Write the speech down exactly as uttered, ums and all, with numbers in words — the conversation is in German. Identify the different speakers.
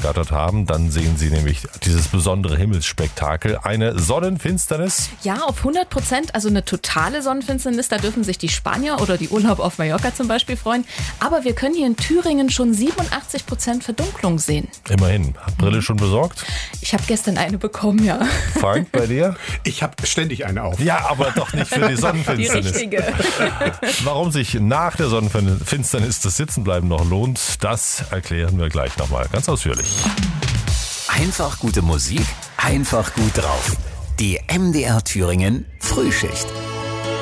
Speaker 1: aufgeflattert haben, dann sehen Sie nämlich dieses besondere Himmelsspektakel. Eine Sonnenfinsternis.
Speaker 2: Ja, auf hundert Prozent, also eine totale Sonnenfinsternis. Da dürfen sich die Spanier oder die Urlauber auf Mallorca zum Beispiel freuen. Aber wir können hier in Thüringen schon siebenundachtzig Prozent Verdunklung sehen.
Speaker 1: Immerhin. Brille schon besorgt?
Speaker 2: Ich habe gestern eine bekommen, ja.
Speaker 1: Frank, bei dir?
Speaker 3: Ich habe ständig eine auf.
Speaker 1: Ja, aber doch nicht für die Sonnenfinsternis.
Speaker 2: Die richtige.
Speaker 1: Warum sich nach der Sonnenfinsternis das Sitzenbleiben noch lohnt, das erklären wir gleich nochmal ganz ausführlich.
Speaker 4: Einfach gute Musik, einfach gut drauf. Die M D R Thüringen Frühschicht.